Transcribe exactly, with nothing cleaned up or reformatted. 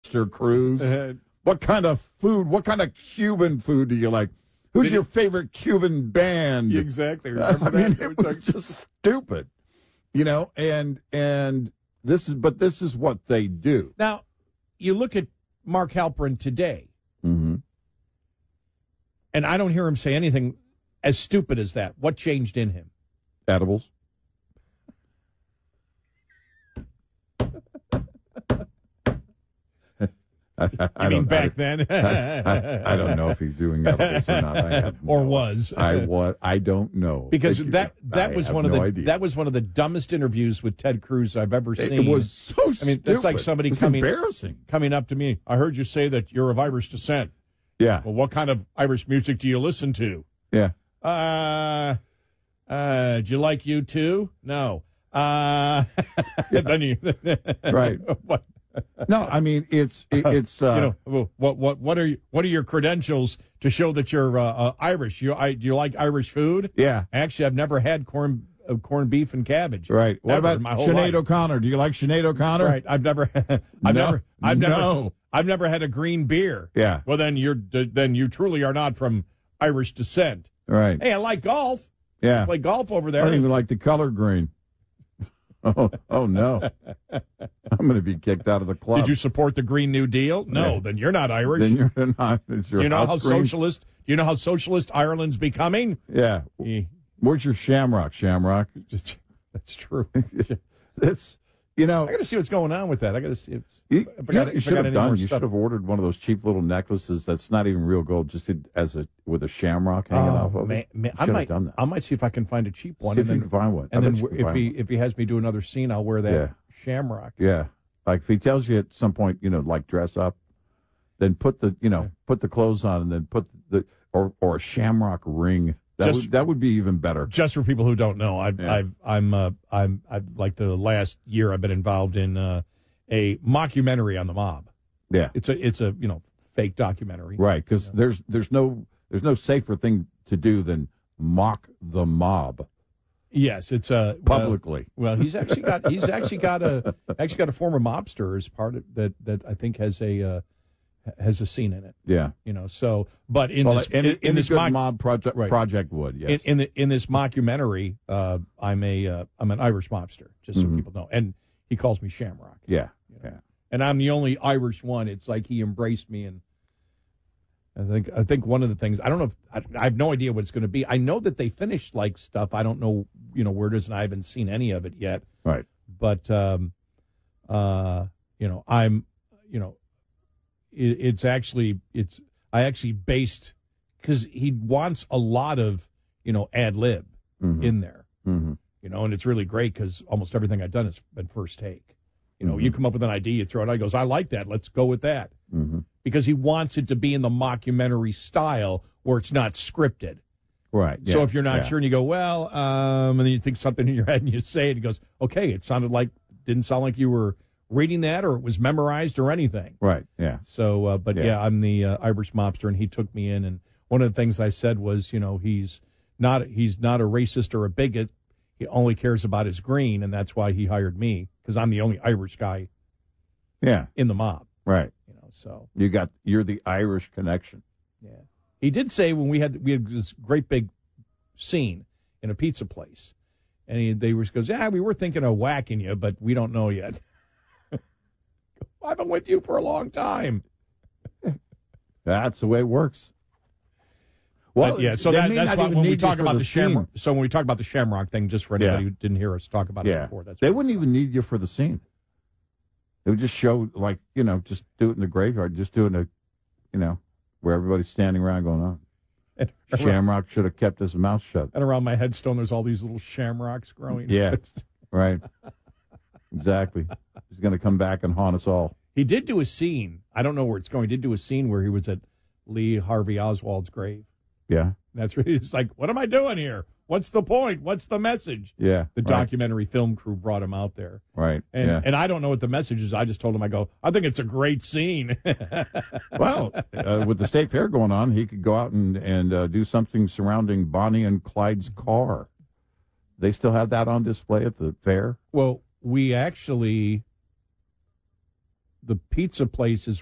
Mister Cruz. Uh, What kind of food, what kind of Cuban food do you like? Who's Did your it- favorite Cuban band? exactly. Remember I mean, that? it was just stupid, you know. And and this is, but this is what they do. Now, you look at Mark Halperin today, Mm-hmm. and I don't hear him say anything as stupid as that. What changed in him? Edibles. I, I, I mean, don't- back I, then, I, I don't know if he's doing edibles or not. I have or no- was I was. I don't know because It- that that I was have one of no the idea. that was one of the dumbest interviews with Ted Cruz I've ever It, seen. it was so stupid. I mean, that's like somebody It was coming embarrassing. coming up to me. I heard you say that you're of Irish descent. Yeah, Well, what kind of Irish music do you listen to? yeah. Uh, uh, do you like U two? No. Uh, then you, Right. What, No, I mean it's it, it's uh, you know, well, what what what are you, what are your credentials to show that you're uh, uh, Irish? You I, do you like Irish food? yeah. Actually, I've never had corn uh, corned beef and cabbage. Right. What Ever about in my whole Sinead life. O'Connor? Do you like Sinead O'Connor? Right. I've never. I've No. never. I've never. No. I've never had a green beer. Yeah. Well, then you're then you truly are not from Irish descent. Right. Hey, I like golf. Yeah. Play golf over I there. don't even like the color green. Oh, oh no! I'm going to be kicked out of the club. Did you support the Green New Deal? No, Yeah. then you're not Irish. Then you're not. It's your Do you know house how green? socialist? Do you know how socialist Ireland's becoming? Yeah. Eh, Where's your Shamrock? Shamrock. That's true. It's you know. I got to see what's going on with that. I got to see if, You, if I got, you if I should got have any done. more You stuff. should have ordered one of those cheap little necklaces that's not even real gold, just to, as a with a shamrock hanging off Oh, of man, it. man, You I should might, have done that. I might see if I can find a cheap one. See and if you then, can find one. I And bet then you can if find he one. if he has me do another scene, I'll wear that Yeah. shamrock. Yeah, like if he tells you at some point, you know, like dress up, then put the you know Yeah. put the clothes on, and then put the or or a shamrock ring. That Just- would that would be even better. Just for people who don't know, I've Yeah. I've I'm uh, I'm I've like the last year I've been involved in uh, a mockumentary on the mob. Yeah, It's a it's a you know fake documentary. right. Because there's there's no there's no safer thing to do than mock the mob Yes, it's a publicly. Well, he's actually got he's actually got a actually got a former mobster as part of that that I think has a uh, has a scene in it. Yeah. You know, so but in Well, this any, in, in any this good mock, mob project Right. project would in, yes. in the in this mockumentary, uh, I'm a uh, I'm an Irish mobster, just so Mhm. people know, and he calls me Shamrock, yeah, yeah. and I'm the only Irish one. It's like he embraced me, and I think I think one of the things I don't know if I, I have no idea what it's going to be. I know that they finished like stuff. I don't know you know where it is, and I haven't seen any of it yet. Right. But um, uh, you know, I'm you know, it, it's actually it's I actually based because he wants a lot of you know ad lib Mhm. in there, Mm-hmm. you know, and it's really great because almost everything I've done has been first take. You know, Mhm. you come up with an idea, you throw it out, he goes, I like that, let's go with that. Mm-hmm. Because he wants it to be in the mockumentary style where it's not scripted. Right. So yeah, if you're not yeah. sure and you go, well, um, and then you think something in your head and you say it, he goes, okay, it sounded like, didn't sound like you were reading that or it was memorized or anything. Right. Yeah. So, uh, but Yeah. yeah, I'm the uh, Irish mobster, and he took me in. And one of the things I said was, you know, he's not he's not a racist or a bigot. He only cares about his green, and that's why he hired me because I'm the only Irish guy Yeah. in the mob. Right. You know, so You got you're the Irish connection. yeah. He did say when we had we had this great big scene in a pizza place, and he they were goes, yeah, we were thinking of whacking you, but we don't know yet. I've been with you for a long time. That's the way it works. But, yeah, so they that, may that's not why even when we need you talk for about the the scene. shamrock. So when we talk about the shamrock thing, just for anybody Yeah. who didn't hear us talk about it Yeah. before, that's They what wouldn't even need you for the scene. They would just show, like, you know, just do it in the graveyard, just do it in a, you know, where everybody's standing around going on. And around, Shamrock should have kept his mouth shut. and around my headstone, there's all these little shamrocks growing. Yeah. Right. Exactly. He's going to come back and haunt us all. He did do a scene. I don't know where it's going. He did do a scene where he was at Lee Harvey Oswald's grave. Yeah. That's really, it's like, what am I doing here? What's the point? What's the message? Yeah. The right, documentary film crew brought him out there. Right. And yeah. and I don't know what the message is. I just told him, I go, I think it's a great scene. Well, uh, with the state fair going on, he could go out and, and uh, do something surrounding Bonnie and Clyde's car. They still have that on display at the fair? Well, we actually, the pizza place is